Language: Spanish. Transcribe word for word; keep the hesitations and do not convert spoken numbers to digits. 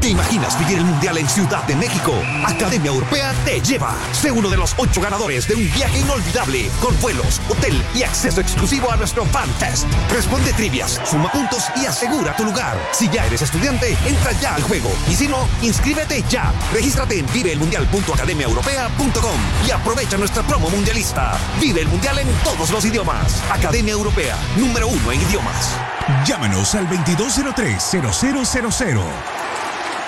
¿Te imaginas vivir el Mundial en Ciudad de México? Academia Europea te lleva. Sé uno de los ocho ganadores de un viaje inolvidable con vuelos, hotel y acceso exclusivo a nuestro Fan Fest. Responde trivias, suma puntos y asegura tu lugar. Si ya eres estudiante, entra ya al juego. Y si no, inscríbete ya. Regístrate en vive el mundial punto academia europea punto com y aprovecha nuestra promo mundialista. Vive el Mundial en todos los idiomas. Academia Europea, número uno en idiomas. Llámanos al veintidós cero tres, cero cero cero cero.